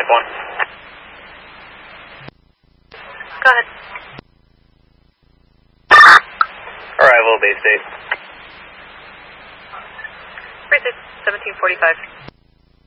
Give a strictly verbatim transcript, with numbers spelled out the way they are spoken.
Type one. Go ahead. Arrival, Bay State. Bridge seventeen forty-five.